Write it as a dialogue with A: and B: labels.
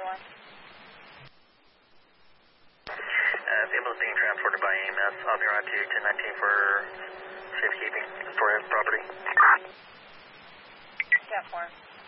A: The ambulance being transported by EMS. I'll be around to 1019 for safekeeping. Story of property.
B: Yeah, 4.